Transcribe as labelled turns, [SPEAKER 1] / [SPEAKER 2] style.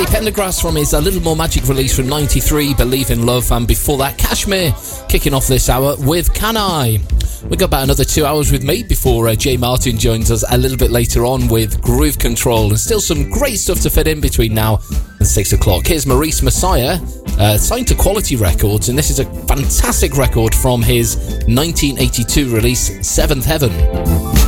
[SPEAKER 1] Pendergrass from his A Little More Magic release from 93, Believe in Love, and before that, Kashmir, kicking off this hour with Can I? We've got about another 2 hours with me before Jay Martin joins us a little bit later on with Groove Control, and still some great stuff to fit in between now and 6 o'clock. Here's Maurice Messiah, signed to Quality Records, and this is a fantastic record from his 1982 release, Seventh Heaven.